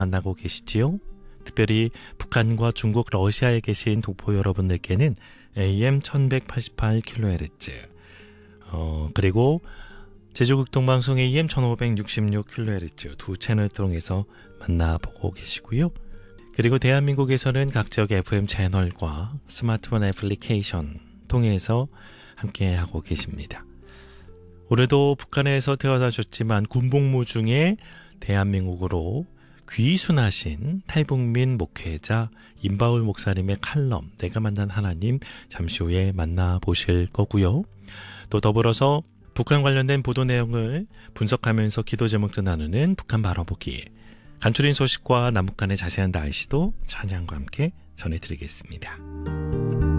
만나고 계시지요? 특별히 북한과 중국, 러시아에 계신 독보 여러분들께는 AM 1188kHz, 그리고 제주극동방송 AM 1566kHz 두 채널 통해서 만나보고 계시고요. 그리고 대한민국에서는 각 지역 FM 채널과 스마트폰 애플리케이션 통해서 함께하고 계십니다. 올해도 북한에서 태어나셨지만 군복무 중에 대한민국으로 귀순하신 탈북민 목회자 임바울 목사님의 칼럼 내가 만난 하나님 잠시 후에 만나보실 거고요. 또 더불어서 북한 관련된 보도 내용을 분석하면서 기도 제목도 나누는 북한 바라보기, 간추린 소식과 남북 간의 자세한 날씨도 찬양과 함께 전해드리겠습니다.